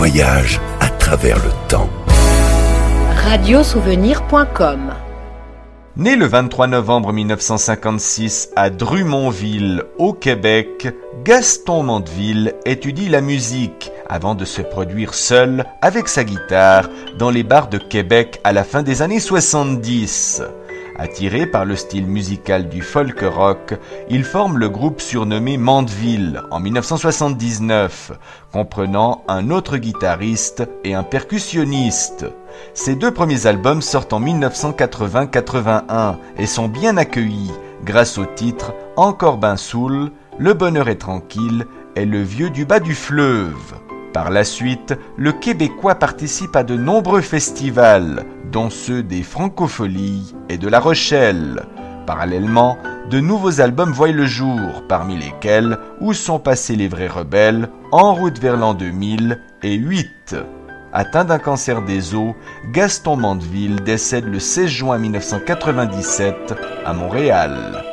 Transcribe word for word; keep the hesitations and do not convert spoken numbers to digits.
voyage à travers le temps. radiosouvenir point com. Né le vingt-trois novembre mille neuf cent cinquante-six à Drummondville, au Québec, Gaston Mandeville étudie la musique avant de se produire seul avec sa guitare dans les bars de Québec à la fin des années soixante-dix. Attiré par le style musical du folk rock, il forme le groupe surnommé Mandeville en mille neuf cent soixante-dix-neuf, comprenant un autre guitariste et un percussionniste. Ces deux premiers albums sortent en mille neuf cent quatre-vingts quatre-vingt-un et sont bien accueillis grâce aux titres Encore ben saoul, Le bonheur est tranquille et Le vieux du bas du fleuve. Par la suite, le Québécois participe à de nombreux festivals, dont ceux des Francopholies et de La Rochelle. Parallèlement, de nouveaux albums voient le jour, parmi lesquels Où sont passés les vrais rebelles, En route vers l'an deux mille et huit. Atteint d'un cancer des os, Gaston Mandeville décède le seize juin mille neuf cent quatre-vingt-dix-sept à Montréal.